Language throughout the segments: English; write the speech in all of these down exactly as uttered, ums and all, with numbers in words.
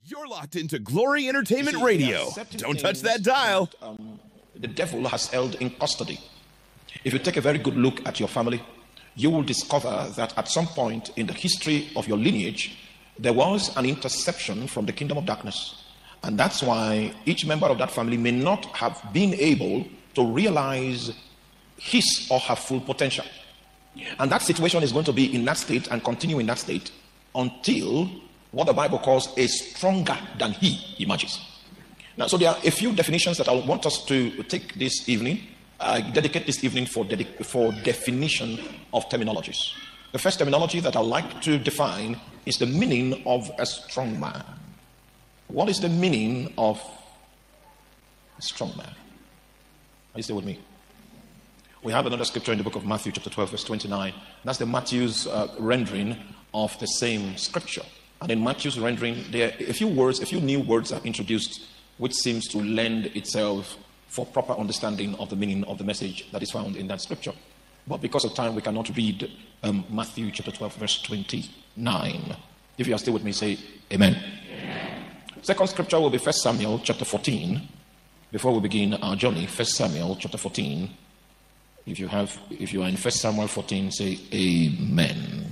You're locked into Glory Entertainment See, Radio. Don't touch that dial. That, um, the devil has held in custody. If you take a very good look at your family, you will discover that at some point in the history of your lineage, there was an interception from the kingdom of darkness. And that's why each member of that family may not have been able to realize his or her full potential. And that situation is going to be in that state and continue in that state until what the Bible calls a stronger than he emerges. Now, so there are a few definitions that I want us to take this evening. I dedicate this evening for, dedic- for definition of terminologies. The first terminology that I like to define is the meaning of a strong man. What is the meaning of a strong man? Are you still with me? We have another scripture in the book of Matthew chapter twelve verse twenty-nine. That's the Matthew's uh, rendering of the same scripture. And in Matthew's rendering, there are a few words, a few new words are introduced, which seems to lend itself for proper understanding of the meaning of the message that is found in that scripture. But because of time, we cannot read um, Matthew chapter twelve, verse twenty-nine. If you are still with me, say amen. Amen. Second scripture will be First Samuel chapter fourteen. Before we begin our journey, First Samuel chapter fourteen. If you have, if you are in First Samuel fourteen, say amen.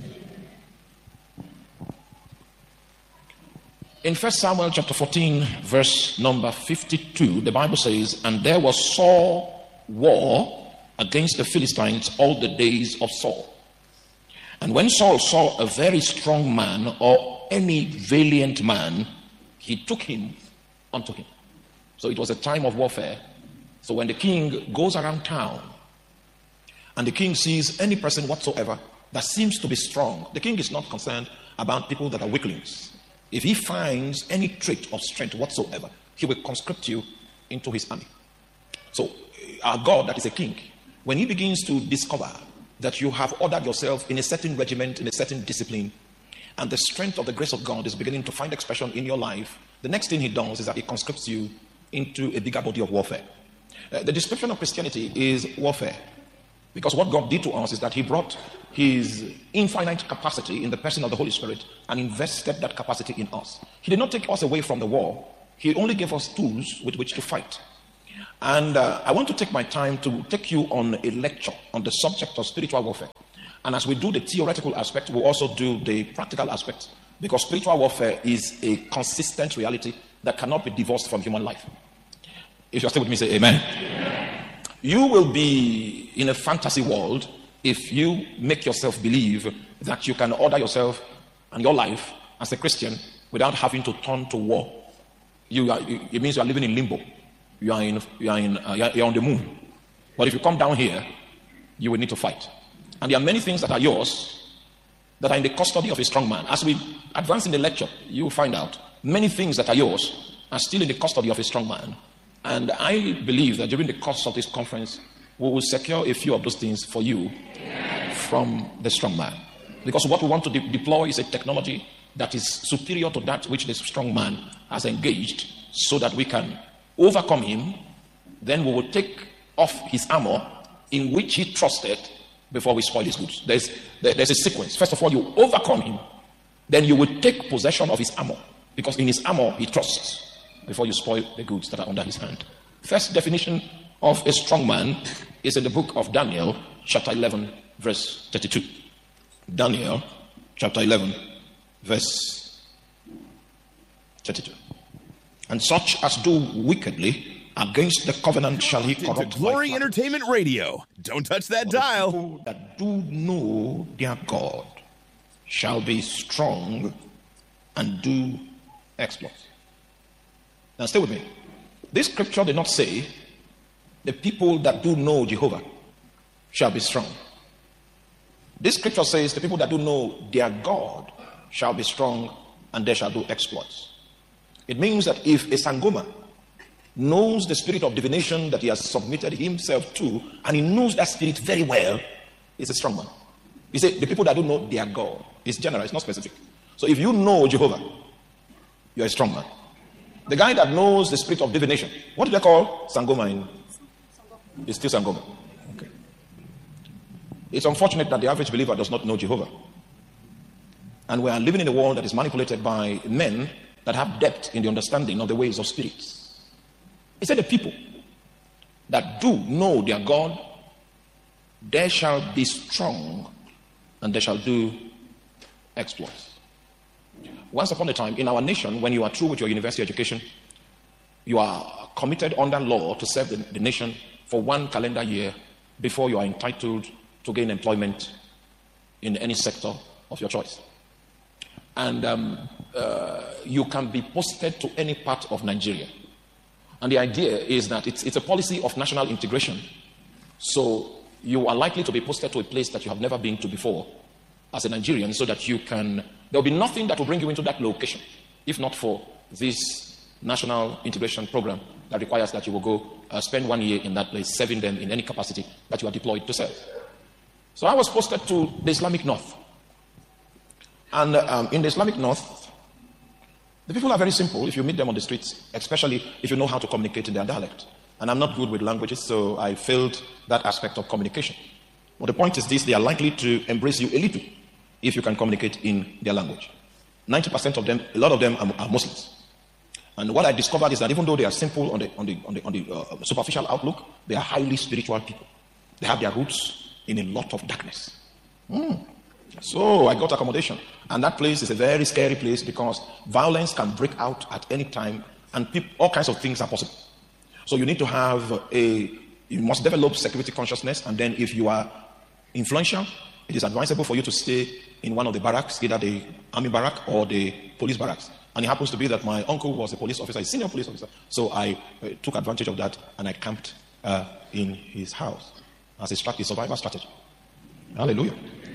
In First Samuel chapter fourteen, verse number fifty-two, the Bible says, "And there was sore war against the Philistines all the days of Saul. And when Saul saw a very strong man, or any valiant man, he took him unto him." So it was a time of warfare. So when the king goes around town, and the king sees any person whatsoever that seems to be strong, the king is not concerned about people that are weaklings. If he finds any trait of strength whatsoever, he will conscript you into his army. So our God, that is a king, when he begins to discover that you have ordered yourself in a certain regiment, in a certain discipline, and the strength of the grace of God is beginning to find expression in your life, the next thing he does is that he conscripts you into a bigger body of warfare. Uh, the description of Christianity is warfare. Because what God did to us is that he brought his infinite capacity in the person of the Holy Spirit and invested that capacity in us. He did not take us away from the war. He only gave us tools with which to fight. And uh, I want to take my time to take you on a lecture on the subject of spiritual warfare. And as we do the theoretical aspect, we'll also do the practical aspect. Because spiritual warfare is a consistent reality that cannot be divorced from human life. If you're still with me, say amen. Amen. You will be in a fantasy world if you make yourself believe that you can order yourself and your life as a Christian without having to turn to war. You are, it means you are living in limbo. You are in, you are in, uh, you are, you are on the moon. But if you come down here, you will need to fight. And there are many things that are yours that are in the custody of a strong man. As we advance in the lecture, you will find out many things that are yours are still in the custody of a strong man. And I believe that during the course of this conference, we will secure a few of those things for you from the strong man. Because what we want to de- deploy is a technology that is superior to that which the strong man has engaged, so that we can overcome him. Then we will take off his armor in which he trusted before we spoil his goods. There's, there, there's a sequence. First of all, you overcome him. Then you will take possession of his armor, because in his armor he trusts, before you spoil the goods that are under his hand. First definition of a strong man is in the book of Daniel, chapter eleven, verse thirty-two. Daniel, chapter eleven, verse thirty-two. "And such as do wickedly against the covenant shall he corrupt." Glory Entertainment Radio. Don't touch that For dial. the people that do know their God shall be strong and do exploits. Now stay with me. This scripture did not say the people that do know Jehovah shall be strong. This scripture says the people that do know their God shall be strong and they shall do exploits. It means that if a Sangoma knows the spirit of divination that he has submitted himself to, and he knows that spirit very well, he's a strong man. He said the people that do know their God. It's general, it's not specific. So if you know Jehovah, you're a strong man. The guy that knows the spirit of divination, what do they call Sangoma in? It's still Sangoma. Okay. It's unfortunate that the average believer does not know Jehovah. And we are living in a world that is manipulated by men that have depth in the understanding of the ways of spirits. He said, the people that do know their God, they shall be strong and they shall do exploits. Once upon a time in our nation, when you are through with your university education, you are committed under law to serve the, the nation for one calendar year before you are entitled to gain employment in any sector of your choice. And um, uh, you can be posted to any part of Nigeria. And the idea is that it's, it's a policy of national integration. So you are likely to be posted to a place that you have never been to before as a Nigerian, so that you can, there will be nothing that will bring you into that location, if not for this national integration program that requires that you will go uh, spend one year in that place, serving them in any capacity that you are deployed to serve. So I was posted to the Islamic North. And um, in the Islamic North, the people are very simple if you meet them on the streets, especially if you know how to communicate in their dialect. And I'm not good with languages, so I failed that aspect of communication. But the point is this, they are likely to embrace you a little if you can communicate in their language. ninety percent of them, a lot of them are, are Muslims. And what I discovered is that even though they are simple on the, on the, on the, on the uh, superficial outlook, they are highly spiritual people. They have their roots in a lot of darkness. Mm. So I got accommodation. And that place is a very scary place because violence can break out at any time and people, all kinds of things are possible. So you need to have a, you must develop security consciousness, and then if you are influential, it is advisable for you to stay in one of the barracks, either the army barrack or the police barracks. And it happens to be that my uncle was a police officer, a senior police officer. So I uh, took advantage of that and I camped uh, in his house as a, strat- a survival strategy. Hallelujah.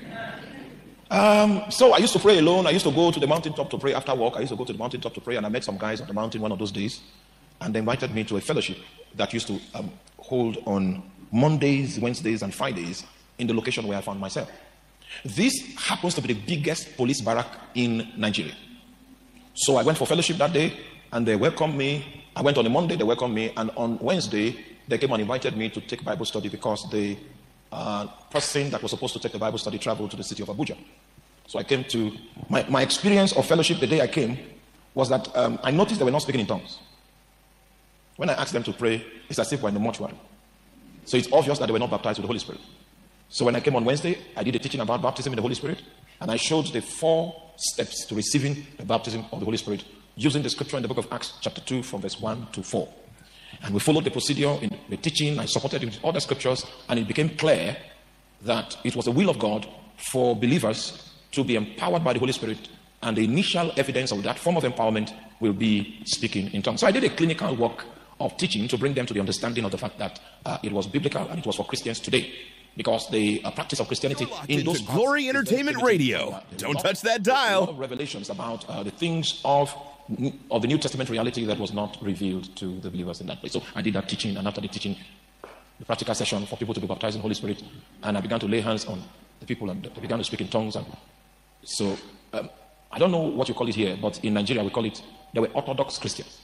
Um, so I used to pray alone. I used to go to the mountaintop to pray after work. I used to go to the mountaintop to pray, and I met some guys on the mountain one of those days, and they invited me to a fellowship that used to um, hold on Mondays, Wednesdays, and Fridays in the location where I found myself. This happens to be the biggest police barrack in Nigeria. So I went for fellowship that day, and they welcomed me. I went on a Monday, they welcomed me, and on Wednesday, they came and invited me to take Bible study because the uh, person that was supposed to take the Bible study traveled to the city of Abuja. So I came to, my, my experience of fellowship the day I came was that um, I noticed they were not speaking in tongues. When I asked them to pray, it's as if we're in the mortuary. So it's obvious that they were not baptized with the Holy Spirit. So when I came on Wednesday, I did a teaching about baptism in the Holy Spirit, and I showed the four steps to receiving the baptism of the Holy Spirit using the scripture in the book of Acts chapter two from verse one to four. And we followed the procedure in the teaching. I supported it with other scriptures, and it became clear that it was the will of God for believers to be empowered by the Holy Spirit, and the initial evidence of that form of empowerment will be speaking in tongues. So I did a clinical work of teaching to bring them to the understanding of the fact that uh, it was biblical and it was for Christians today. Because the uh, practice of Christianity in those parts Glory Entertainment Radio. Uh, Don't touch that dial. A lot of revelations about uh, the things of of the New Testament reality that was not revealed to the believers in that place. So I did that teaching, and after the teaching, the practical session for people to be baptized in the Holy Spirit, and I began to lay hands on the people, and they began to speak in tongues. And so um, I don't know what you call it here, but in Nigeria we call it, they were Orthodox Christians.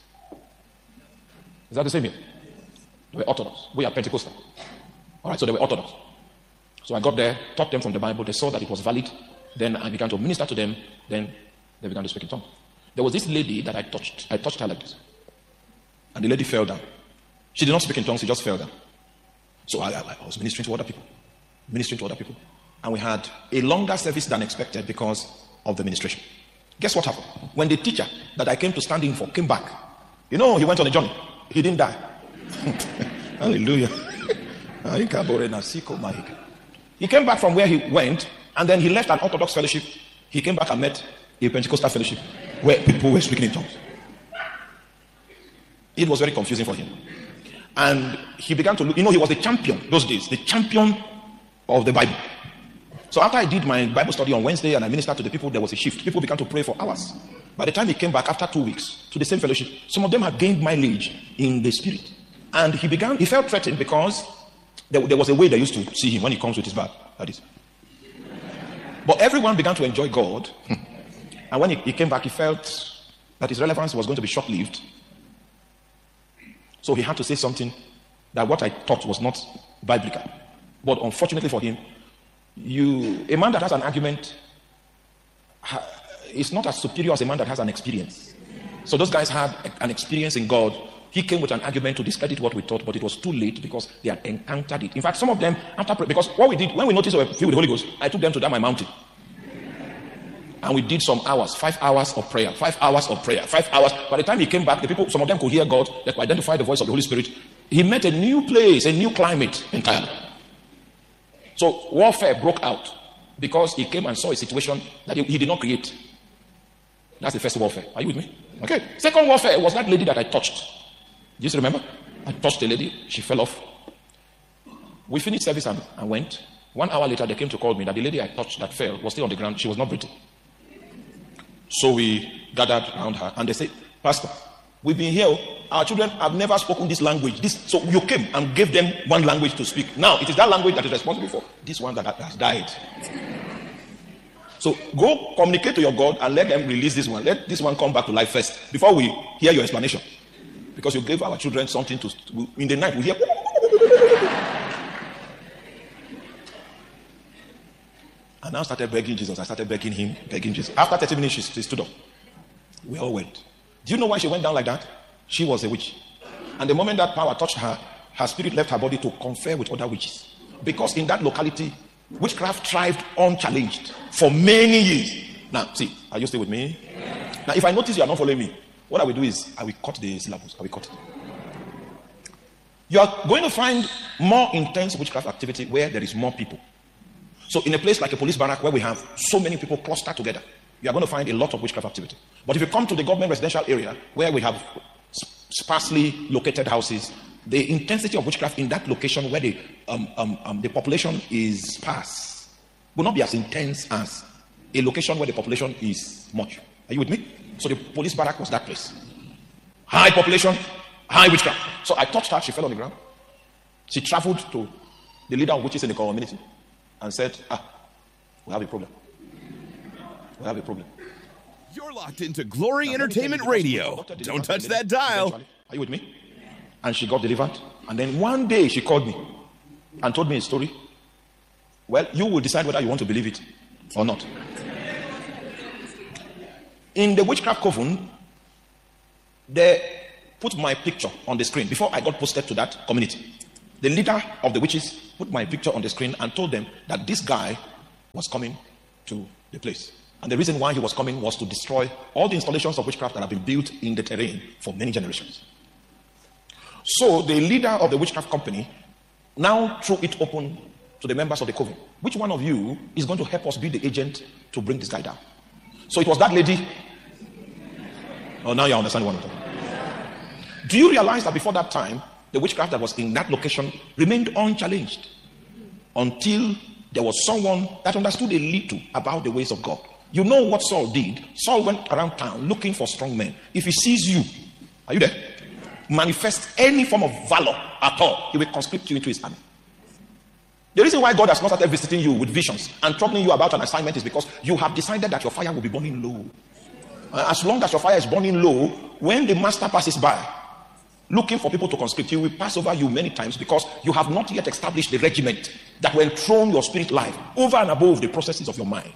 Is that the same here? They were Orthodox. We are Pentecostal. All right, so they were Orthodox. So I got there, taught them from the Bible. They saw that it was valid. Then I began to minister to them. Then they began to speak in tongues. There was this lady that I touched. I touched her like this. And the lady fell down. She did not speak in tongues. She just fell down. So I, I, I was ministering to other people. Ministering to other people. And we had a longer service than expected because of the ministration. Guess what happened? When the teacher that I came to stand in for came back, you know, he went on a journey. He didn't die. Hallelujah. He came back from where he went, and then he left an Orthodox fellowship. He came back and met a Pentecostal fellowship where people were speaking in tongues. It was very confusing for him. And he began to look, you know, he was the champion those days, the champion of the Bible. So after I did my Bible study on Wednesday and I ministered to the people, there was a shift. People began to pray for hours. By the time he came back after two weeks to the same fellowship, some of them had gained mileage in the spirit. And he began, he felt threatened because there, there was a way they used to see him when he comes with his bag. That is. But everyone began to enjoy God. And when he, he came back, he felt that his relevance was going to be short-lived. So he had to say something that what I thought was not biblical. But unfortunately for him, you a man that has an argument ha, is not as superior as a man that has an experience. So those guys had an experience in God. He came with an argument to discredit what we thought, but it was too late because they had encountered it. In fact, some of them, after pray, because what we did, when we noticed we were filled with the Holy Ghost, I took them to that my mountain. And we did some hours, five hours of prayer, five hours of prayer, five hours. By the time he came back, the people, some of them could hear God, they could identify the voice of the Holy Spirit. He met a new place, a new climate entirely. So warfare broke out because he came and saw a situation that he, he did not create. That's the first warfare. Are you with me? Okay. Second warfare was that lady that I touched. Do you still remember? I touched the lady. She fell off. We finished service and, and went. One hour later, they came to call me that the lady I touched that fell was still on the ground. She was not breathing. So we gathered around her and they said, Pastor, we've been here. Our children have never spoken this language. This, so you came and gave them one language to speak. Now, it is that language that is responsible for this one that has died. So go communicate to your God and let them release this one. Let this one come back to life first before we hear your explanation. Because you gave our children something to, in the night we hear. And I started begging Jesus. I started begging him, begging Jesus. After thirty minutes, she, she stood up. We all went. Do you know why she went down like that? She was a witch. And the moment that power touched her, her spirit left her body to confer with other witches. Because in that locality, witchcraft thrived unchallenged for many years. Now, see, are you still with me? Yeah. Now, if I notice you are not following me, what I will do is I will cut the syllables. I will cut it. You are going to find more intense witchcraft activity where there is more people. So in a place like a police barrack where we have so many people clustered together, you are going to find a lot of witchcraft activity. But if you come to the government residential area where we have sparsely located houses, the intensity of witchcraft in that location where the um, um, um, the population is sparse will not be as intense as a location where the population is much. Are you with me? So the police barrack was that place. High population, high witchcraft. So I touched her, she fell on the ground. She traveled to the leader of witches in the community and said, ah, we have a problem. We have a problem. You're locked into Glory now, Entertainment Radio. Don't touch that dial. Are you with me? And she got delivered. And then one day she called me and told me a story. Well, you will decide whether you want to believe it or not. In the witchcraft coven, they put my picture on the screen before I got posted to that community. The leader of the witches put my picture on the screen and told them that this guy was coming to the place. And the reason why he was coming was to destroy all the installations of witchcraft that have been built in the terrain for many generations. So the leader of the witchcraft company now threw it open to the members of the coven. Which one of you is going to help us be the agent to bring this guy down? So it was that lady. Oh, now you understand one of them. Do you realize that before that time, the witchcraft that was in that location remained unchallenged until there was someone that understood a little about the ways of God? You know what Saul did? Saul went around town looking for strong men. If he sees you, are you there? Manifest any form of valor at all, he will conscript you into his army. The reason why God has not started visiting you with visions and troubling you about an assignment is because you have decided that your fire will be burning low. As long as your fire is burning low, when the master passes by looking for people to conscript, he will pass over you many times because you have not yet established the regiment that will enthrone your spirit life over and above the processes of your mind.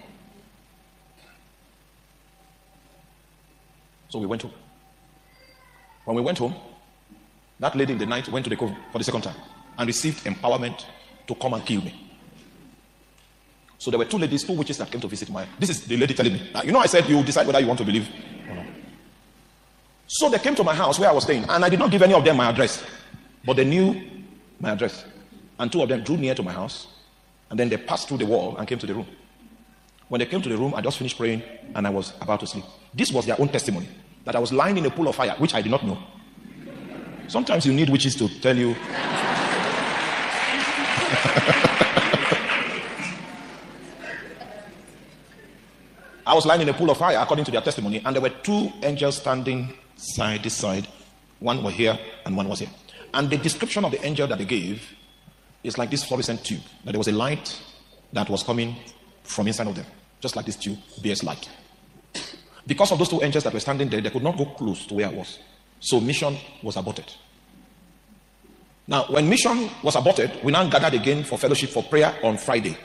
So we went home. When we went home, that lady in the night went to the coven for the second time and received empowerment to come and kill me. So there were two ladies, two witches that came to visit my. This is the lady telling me. Now, you know, I said you decide whether you want to believe or not. So they came to my house where I was staying, and I did not give any of them my address, but they knew my address. And two of them drew near to my house, and then they passed through the wall and came to the room. When they came to the room, I just finished praying, and I was about to sleep. This was their own testimony, that I was lying in a pool of fire, which I did not know. Sometimes you need witches to tell you. I was lying in a pool of fire according to their testimony, and there were two angels standing side this side. One was here and one was here. And the description of the angel that they gave is like this fluorescent tube, that there was a light that was coming from inside of them, just like this tube bears light. Because of those two angels that were standing there, they could not go close to where I was. So mission was aborted. Now, when mission was aborted, we now gathered again for fellowship for prayer on Friday.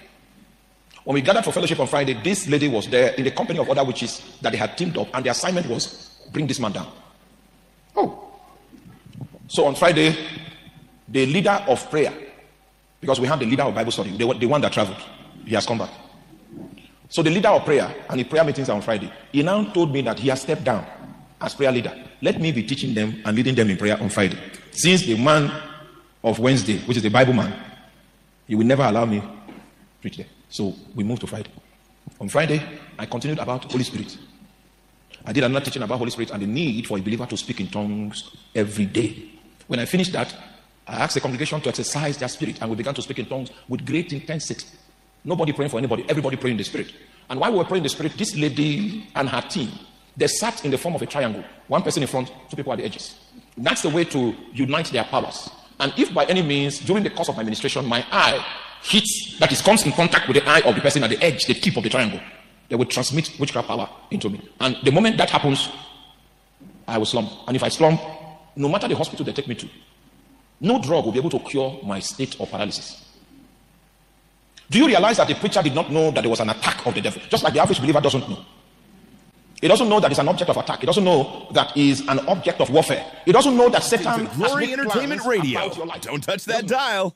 When we gathered for fellowship on Friday, this lady was there in the company of other witches that they had teamed up, and the assignment was bring this man down. Oh. So on Friday, the leader of prayer, because we have the leader of Bible study, the, the one that traveled, he has come back. So the leader of prayer, and the prayer meetings are on Friday, he now told me that he has stepped down as prayer leader. Let me be teaching them and leading them in prayer on Friday. Since the man of Wednesday, which is the Bible man, he will never allow me to preach there. So we moved to Friday. On Friday, I continued about Holy Spirit. I did another teaching about Holy Spirit and the need for a believer to speak in tongues every day. When I finished that, I asked the congregation to exercise their spirit, and we began to speak in tongues with great intensity. Nobody praying for anybody, everybody praying in the spirit. And while we were praying in the spirit, this lady and her team, they sat in the form of a triangle. One person in front, two people at the edges. That's the way to unite their powers. And if by any means, during the course of my ministration, my eye hits, that is, comes in contact with the eye of the person at the edge, the tip of the triangle, they will transmit witchcraft power into me. And the moment that happens, I will slump. And if I slump, no matter the hospital they take me to, no drug will be able to cure my state of paralysis. Do you realize that the preacher did not know that there was an attack of the devil? Just like the average believer doesn't know. He doesn't know that it's an object of attack. He doesn't know that is an object of warfare. He doesn't know that Satan has Glory made Entertainment plans Radio. about your life. Don't touch that dial.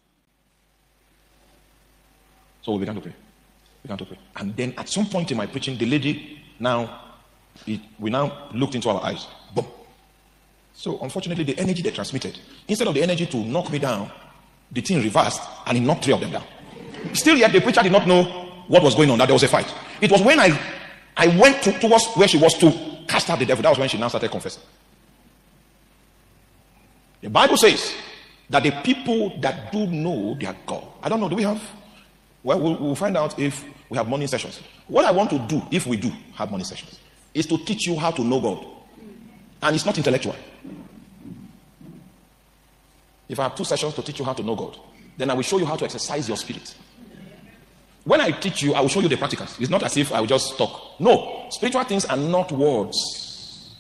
So we began to pray. We began to pray. And then at some point in my preaching, the lady now, it, we now looked into our eyes. Boom. So unfortunately, the energy they transmitted, instead of the energy to knock me down, the thing reversed and it knocked three of them down. Still yet, the preacher did not know what was going on, that there was a fight. It was when I, I went to, towards where she was to cast out the devil. That was when she now started confessing. The Bible says that the people that do know their God, I don't know, do we have? Well, we'll, we'll find out if we have morning sessions. What I want to do, if we do have morning sessions, is to teach you how to know God. And it's not intellectual. If I have two sessions to teach you how to know God, then I will show you how to exercise your spirit. When I teach you, I will show you the practicals. It's not as if I will just talk. No, spiritual things are not words.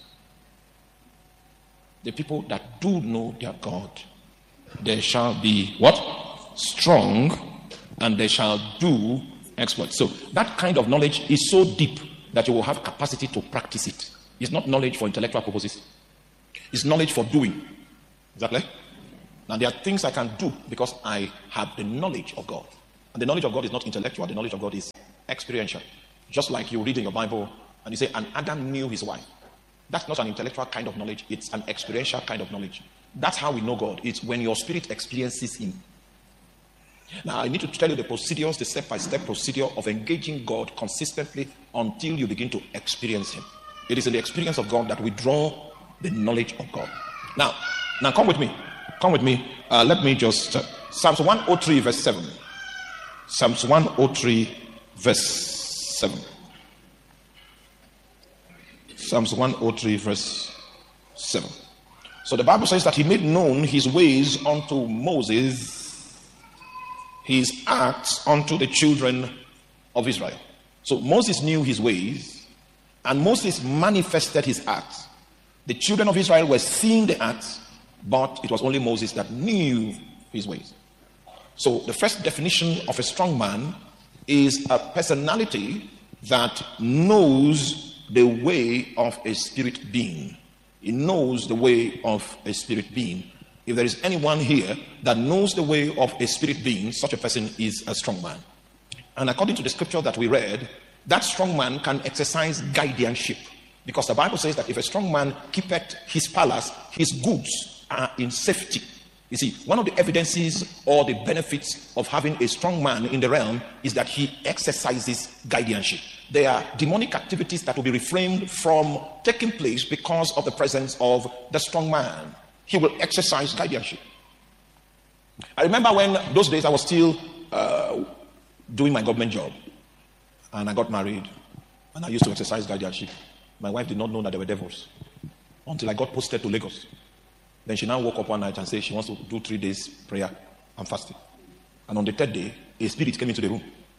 The people that do know their God, they shall be what? Strong, and they shall do exploits. So that kind of knowledge is so deep that you will have capacity to practice it. It's not knowledge for intellectual purposes. It's knowledge for doing. Exactly. Now there are things I can do because I have the knowledge of God. And the knowledge of God is not intellectual. The knowledge of God is experiential. Just like you read in your Bible and you say, and Adam knew his wife. That's not an intellectual kind of knowledge. It's an experiential kind of knowledge. That's how we know God. It's when your spirit experiences him. Now I need to tell you the procedures, the step-by-step procedure of engaging God consistently until you begin to experience him. It is in the experience of God that we draw the knowledge of God. Now, now come with me. Come with me. Uh, let me just... Uh, Psalms one oh three verse seven. Psalms one oh three verse seven. Psalms one oh three verse seven. So the Bible says that he made known his ways unto Moses, his acts unto the children of Israel. So Moses knew his ways, and Moses manifested his acts. The children of Israel were seeing the acts, but it was only Moses that knew his ways. So the first definition of a strong man is a personality that knows the way of a spirit being. He knows the way of a spirit being. If there is anyone here that knows the way of a spirit being, such a person is a strong man. And according to the scripture that we read, that strong man can exercise guardianship. Because the Bible says that if a strong man keepeth his palace, his goods are in safety. You see, one of the evidences or the benefits of having a strong man in the realm is that he exercises guardianship. There are demonic activities that will be refrained from taking place because of the presence of the strong man. He will exercise guardianship. I remember when those days I was still uh, doing my government job, and I got married, and I used to exercise guardianship. My wife did not know that there were devils until I got posted to Lagos. Then she now woke up one night and said she wants to do three days prayer and fasting. And on the third day, a spirit came into the room.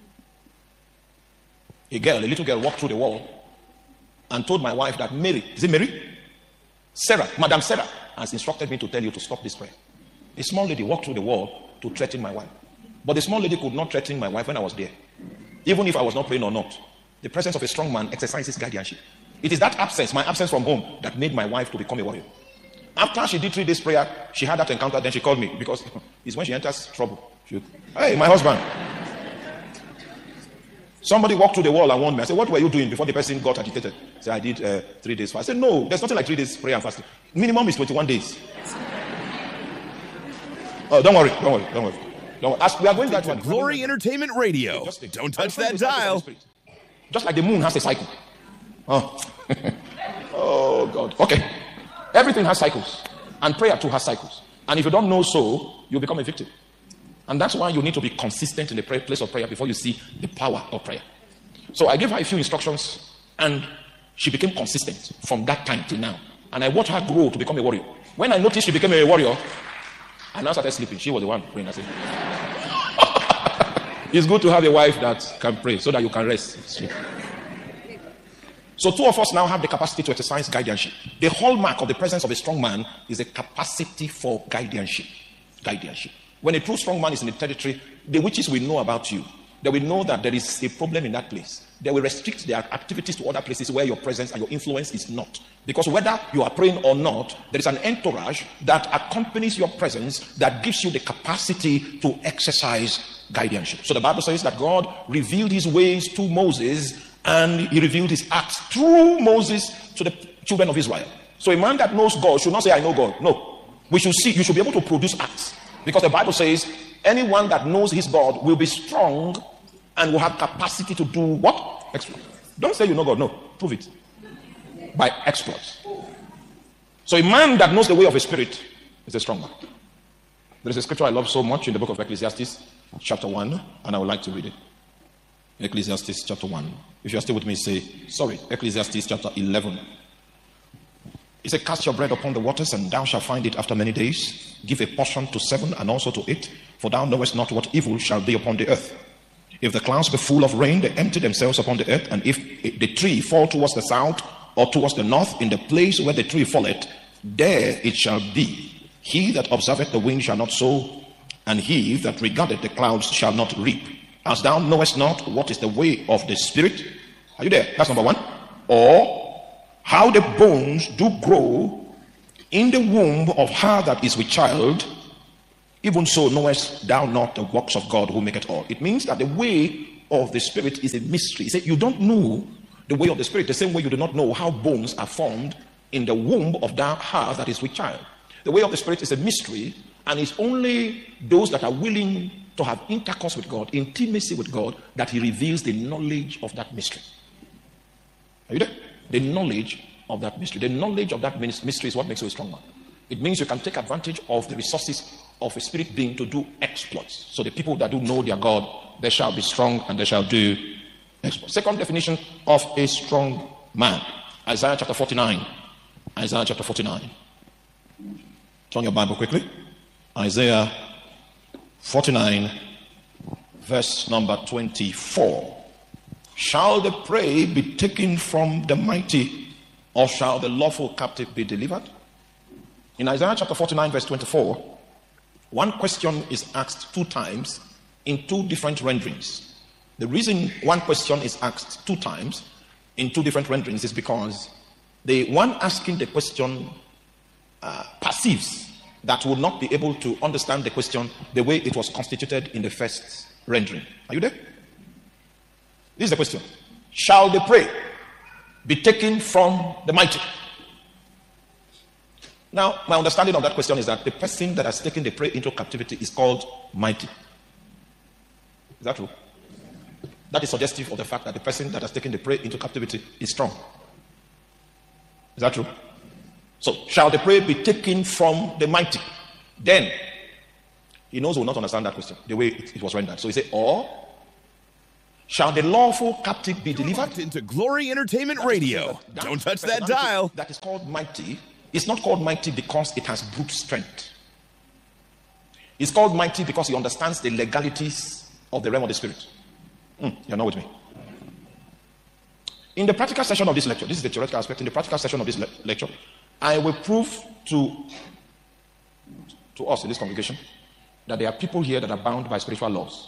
A girl, a little girl, walked through the wall and told my wife that Mary, is it Mary? Sarah, Madam Sarah, has instructed me to tell you to stop this prayer. A small lady walked through the wall to threaten my wife. But the small lady could not threaten my wife when I was there. Even if I was not praying or not. The presence of a strong man exercises guardianship. It is that absence, my absence from home, that made my wife to become a warrior. After she did three days prayer, she had that encounter, then she called me, because it's when she enters trouble. She, hey, my husband. Somebody walked through the wall and warned me. I said, what were you doing before the person got agitated? I said, I did uh, three days fast. I said, no, there's nothing like three days prayer and fasting. Minimum is twenty-one days. Oh, don't worry, don't worry, don't worry. Don't worry. As we are going that one. Glory Entertainment Radio. Don't touch that dial. Just like the moon has a cycle. Oh, oh God. Okay. Everything has cycles. And prayer too has cycles. And if you don't know so, you'll become a victim. And that's why you need to be consistent in the prayer, place of prayer before you see the power of prayer. So I gave her a few instructions, and she became consistent from that time till now. And I watched her grow to become a warrior. When I noticed she became a warrior, I now started sleeping. She was the one praying. I said, it's good to have a wife that can pray so that you can rest. Sleep. So two of us now have the capacity to exercise guardianship. The hallmark of the presence of a strong man is a capacity for guardianship. Guardianship. When a true strong man is in the territory, the witches will know about you. They will know that there is a problem in that place. They will restrict their activities to other places where your presence and your influence is not. Because whether you are praying or not, there is an entourage that accompanies your presence that gives you the capacity to exercise guardianship. So the Bible says that God revealed his ways to Moses, and he revealed his acts through Moses to the children of Israel. So a man that knows God should not say, I know God. No. We should see, you should be able to produce acts. Because the Bible says, anyone that knows his God will be strong and will have capacity to do what? Exploits. Don't say you know God. No. Prove it. By exploits. So a man that knows the way of a spirit is a strong man. There is a scripture I love so much in the book of Ecclesiastes, chapter one, and I would like to read it. Ecclesiastes chapter one. If you are still with me, say, sorry, Ecclesiastes chapter eleven. He said, cast your bread upon the waters, and thou shalt find it after many days. Give a portion to seven, and also to eight, for thou knowest not what evil shall be upon the earth. If the clouds be full of rain, they empty themselves upon the earth, and if the tree fall towards the south or towards the north, in the place where the tree falleth, there it shall be. He that observeth the wind shall not sow, and he that regardeth the clouds shall not reap. As thou knowest not what is the way of the spirit. Are you there? That's number one. Or how the bones do grow in the womb of her that is with child, even so knowest thou not the works of God who maketh all. It means that the way of the spirit is a mystery. He said, you don't know the way of the spirit the same way you do not know how bones are formed in the womb of that her that is with child. The way of the spirit is a mystery, and it's only those that are willing to have intercourse with God, intimacy with God, that he reveals the knowledge of that mystery. Are you there? The knowledge of that mystery. The knowledge of that mystery is what makes you a strong man. It means you can take advantage of the resources of a spirit being to do exploits. So the people that do know their God, they shall be strong and they shall do exploits. Second definition of a strong man. Isaiah chapter forty-nine. Isaiah chapter forty-nine. Turn your Bible quickly. Isaiah forty-nine, verse number twenty-four. Shall the prey be taken from the mighty, or shall the lawful captive be delivered? In Isaiah chapter forty-nine, verse twenty-four, one question is asked two times in two different renderings. The reason one question is asked two times in two different renderings is because the one asking the question uh, perceives that will not be able to understand the question the way it was constituted in the first rendering. Are you there? This is the question. Shall the prey be taken from the mighty? Now, my understanding of that question is that the person that has taken the prey into captivity is called mighty. Is that true? That is suggestive of the fact that the person that has taken the prey into captivity is strong. Is that true? So, shall the prey be taken from the mighty? Then, he knows we will not understand that question, the way it, it was rendered. So he said, or shall the lawful captive be delivered? Into Glory Entertainment Radio. That, Don't touch that dial. That is called mighty. It's not called mighty because it has brute strength. It's called mighty because he understands the legalities of the realm of the spirit. Mm, you're not with me. In the practical session of this lecture, this is the theoretical aspect. In the practical session of this le- lecture, I will prove to, to us in this congregation that there are people here that are bound by spiritual laws.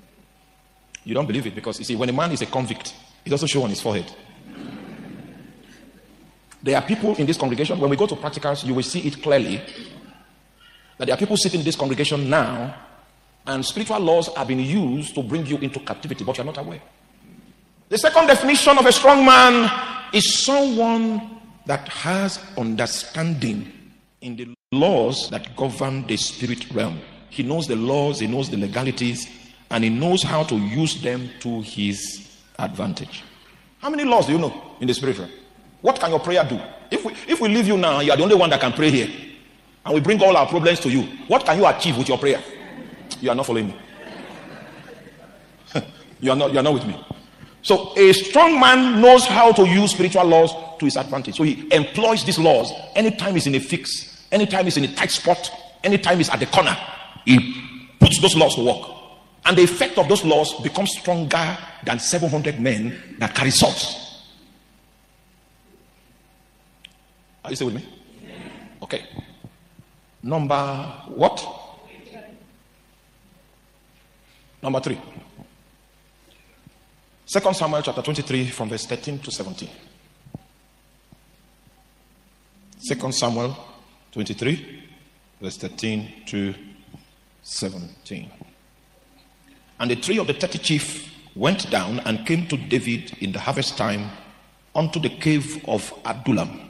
You don't believe it because, you see, when a man is a convict, it doesn't show on his forehead. There are people in this congregation, when we go to practicals, you will see it clearly, that there are people sitting in this congregation now, and spiritual laws are being used to bring you into captivity, but you're not aware. The second definition of a strong man is someone that has understanding in the laws that govern the spirit realm. He knows the laws, he knows the legalities, and he knows how to use them to his advantage. How many laws do you know in the spirit realm? What can your prayer do? If we, if we leave you now, you are the only one that can pray here, and we bring all our problems to you, what can you achieve with your prayer? You are not following me. you are not, you are not with me. So a strong man knows how to use spiritual laws to his advantage. So he employs these laws anytime he's in a fix, anytime he's in a tight spot, anytime he's at the corner. He puts those laws to work. And the effect of those laws becomes stronger than seven hundred men that carry swords. Are you still with me? Okay. Number what? Number three. Second Samuel chapter twenty-three from verse thirteen to seventeen. Second Samuel twenty-three, verse thirteen to seventeen. And the three of the thirty chief went down and came to David in the harvest time unto the cave of Adullam.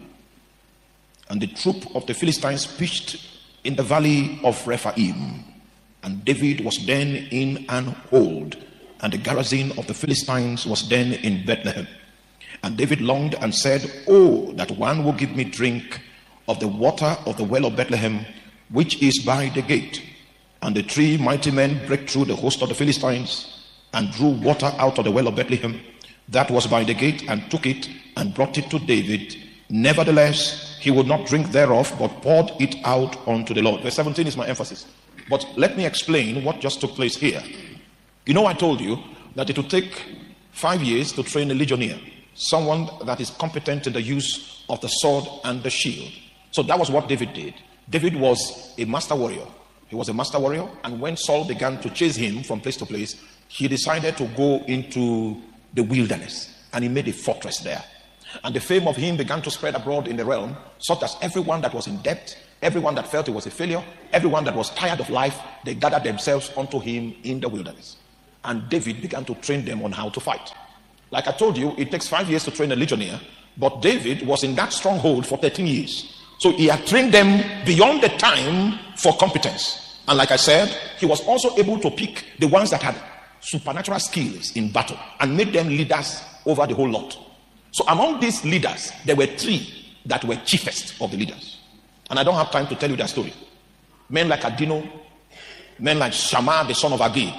And the troop of the Philistines pitched in the valley of Rephaim. And David was then in an hold, and the garrison of the Philistines was then in Bethlehem. And David longed and said, Oh, that one will give me drink of the water of the well of Bethlehem, which is by the gate. And the three mighty men brake through the host of the Philistines, and drew water out of the well of Bethlehem, that was by the gate, and took it, and brought it to David. Nevertheless, he would not drink thereof, but poured it out unto the Lord. Verse seventeen is my emphasis. But let me explain what just took place here. You know, I told you that it would take five years to train a legionnaire, someone that is competent in the use of the sword and the shield. So that was what David did. David was a master warrior. He was a master warrior, and when Saul began to chase him from place to place, he decided to go into the wilderness, and he made a fortress there. And the fame of him began to spread abroad in the realm, such as everyone that was in debt, everyone that felt he was a failure, everyone that was tired of life, they gathered themselves unto him in the wilderness. And David began to train them on how to fight. Like I told you, it takes five years to train a legionnaire, but David was in that stronghold for thirteen years. So he had trained them beyond the time for competence. And like I said, he was also able to pick the ones that had supernatural skills in battle and made them leaders over the whole lot. So among these leaders, there were three that were chiefest of the leaders. And I don't have time to tell you their story. Men like Adino, men like Shammah, the son of Agi.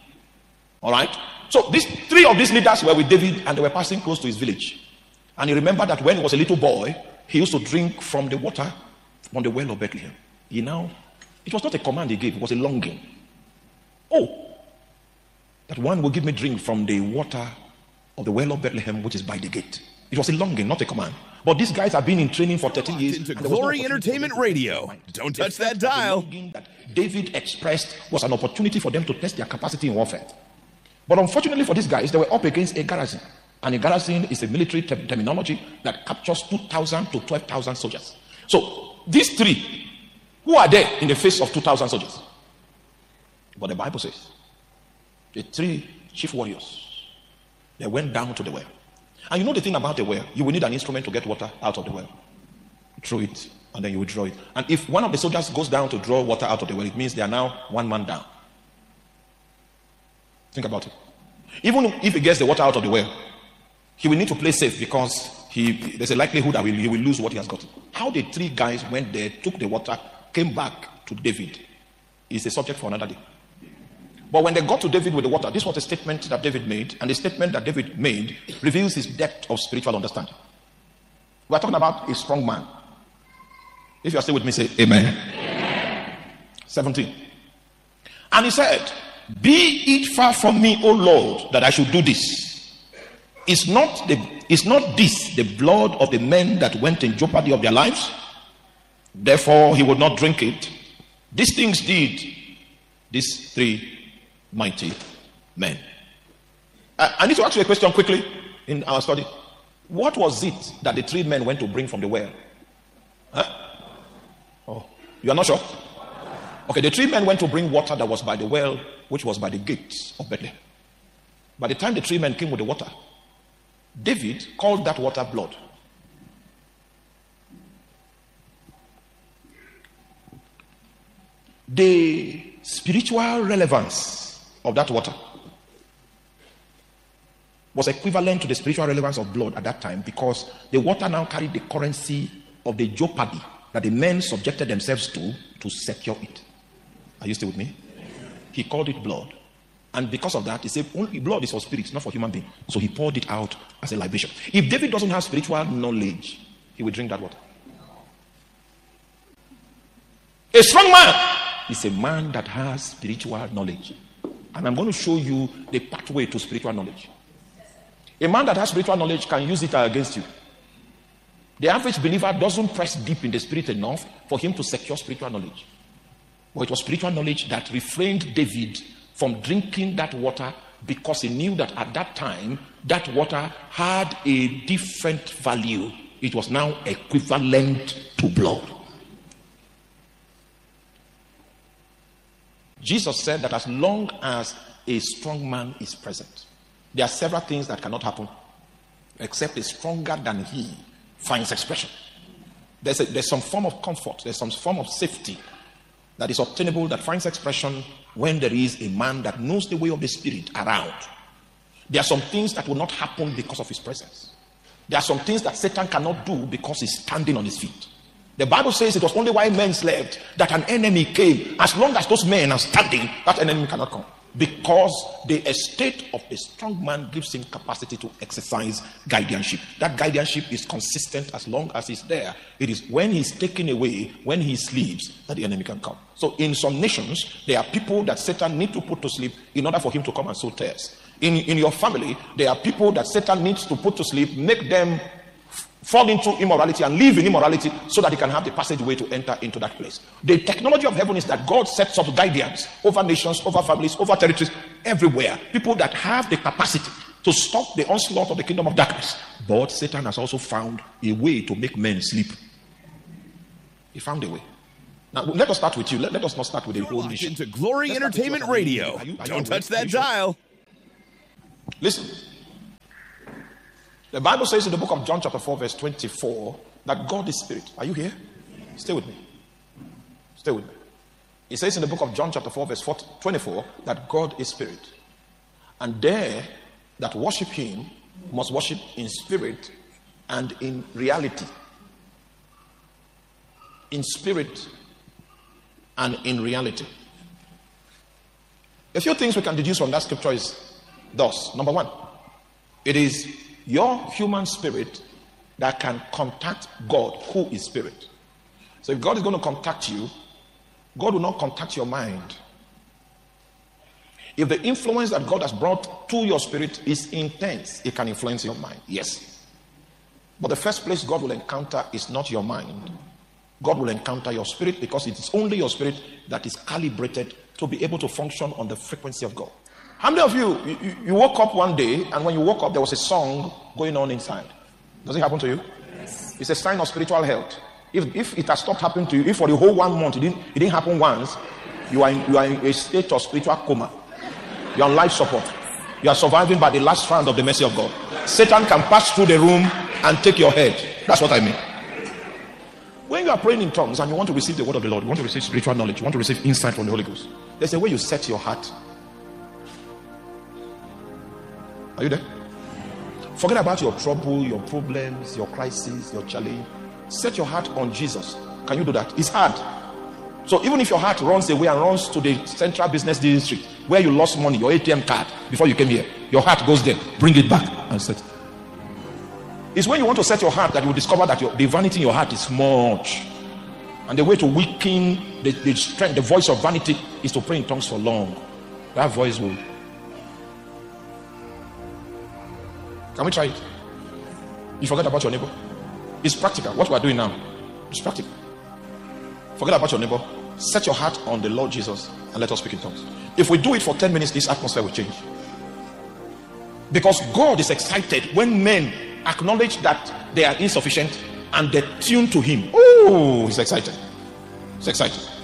All right? So these three of these leaders were with David, and they were passing close to his village. And he remembered that when he was a little boy, he used to drink from the water from the well of Bethlehem. You know, it was not a command he gave, it was a longing. Oh, that one will give me drink from the water of the well of Bethlehem, which is by the gate. It was a longing, not a command. But these guys have been in training for thirteen years. Into Glory no Entertainment Radio. Don't touch that dial. The longing that David expressed was an opportunity for them to test their capacity in warfare. But unfortunately for these guys, they were up against a garrison. And a garrison is a military ter- terminology that captures two thousand to twelve thousand soldiers. So these three, who are there in the face of two thousand soldiers? But the Bible says, the three chief warriors, they went down to the well. And you know the thing about the well, you will need an instrument to get water out of the well. Throw it, and then you will draw it. And if one of the soldiers goes down to draw water out of the well, it means they are now one man down. Think about it. Even if he gets the water out of the well, he will need to play safe because he there's a likelihood that he will lose what he has got. How the three guys went there, took the water, came back to David is a subject for another day. But when they got to David with the water, this was a statement that David made, and the statement that David made reveals his depth of spiritual understanding. We are talking about a strong man. If you are still with me, say amen. Amen. seventeen. And he said, Be it far from me, O Lord, that I should do this. Is not the is not this the blood of the men that went in jeopardy of their lives? Therefore he would not drink it. These things did these three mighty men. I, I need to ask you a question quickly in our study. What was it that the three men went to bring from the well? Huh? Oh, you are not sure? Okay, the three men went to bring water that was by the well, which was by the gates of Bethlehem. By the time the three men came with the water, David called that water blood. The spiritual relevance of that water was equivalent to the spiritual relevance of blood at that time, because the water now carried the currency of the jeopardy that the men subjected themselves to to secure it. Are you still with me? He called it blood. And because of that, he said only blood is for spirits, not for human beings. So he poured it out as a libation. If David doesn't have spiritual knowledge, he will drink that water. A strong man is a man that has spiritual knowledge. And I'm going to show you the pathway to spiritual knowledge. A man that has spiritual knowledge can use it against you. The average believer doesn't press deep in the spirit enough for him to secure spiritual knowledge. But it was spiritual knowledge that refrained David from drinking that water, because he knew that at that time, that water had a different value. It was now equivalent to blood. Jesus said that as long as a strong man is present, there are several things that cannot happen except a stronger than he finds expression. There's, a, there's some form of comfort, there's some form of safety that is obtainable, that finds expression when there is a man that knows the way of the spirit around. There are some things that will not happen because of his presence. There are some things that Satan cannot do because he's standing on his feet. The Bible says it was only while men slept that an enemy came. As long as those men are standing, that enemy cannot come. Because the estate of a strong man gives him capacity to exercise guardianship. That guardianship is consistent as long as he's there. It is when he's taken away, when he sleeps, that the enemy can come. So in some nations, there are people that Satan needs to put to sleep in order for him to come and sow tares. In, in your family, there are people that Satan needs to put to sleep, make them fall into immorality and live in immorality so that he can have the passageway to enter into that place. The technology of heaven is that God sets up guardians over nations, over families, over territories, everywhere. People that have the capacity to stop the onslaught of the kingdom of darkness. But Satan has also found a way to make men sleep. He found a way. Now, let us start with you. Let, let us not start with the whole nation. Into Glory Let's Entertainment Radio. Are you, are you Don't touch Are that you sure? dial. Listen. The Bible says in the book of John chapter four verse twenty-four that God is spirit. Are you here? Stay with me. Stay with me. It says in the book of John chapter four verse twenty-four that God is spirit. And they that worship him must worship in spirit and in reality. In spirit and in reality. A few things we can deduce from that scripture is thus. Number one, it is your human spirit that can contact God, who is spirit. So if God is going to contact you, God will not contact your mind. If the influence that God has brought to your spirit is intense, it can influence your mind. Yes. But the first place God will encounter is not your mind. God will encounter your spirit, because it is only your spirit that is calibrated to be able to function on the frequency of God. How many of you, you, you woke up one day, and when you woke up, there was a song going on inside? Does it happen to you? Yes. It's a sign of spiritual health. If, if it has stopped happening to you, if for the whole one month it didn't, it didn't happen once, you are, in, you are in a state of spiritual coma. You are on life support. You are surviving by the last round of the mercy of God. Satan can pass through the room and take your head. That's what I mean. When you are praying in tongues and you want to receive the word of the Lord, you want to receive spiritual knowledge, you want to receive insight from the Holy Ghost, there's a way you set your heart. Are you there? Forget about your trouble, your problems, your crisis, your challenge. Set your heart on Jesus. Can you do that? It's hard. So even if your heart runs away and runs to the central business district where you lost money, your A T M card, before you came here, your heart goes there. Bring it back and set. It's when you want to set your heart that you will discover that your, the vanity in your heart is much. And the way to weaken the, the strength, the voice of vanity, is to pray in tongues for long. That voice will. Can we try it? You forget about your neighbor. It's practical. What we are doing now, it's practical. Forget about your neighbor. Set your heart on the Lord Jesus and let us speak in tongues. If we do it for ten minutes, this atmosphere will change. Because God is excited when men acknowledge that they are insufficient and they tune to him. Oh, he's excited. He's excited.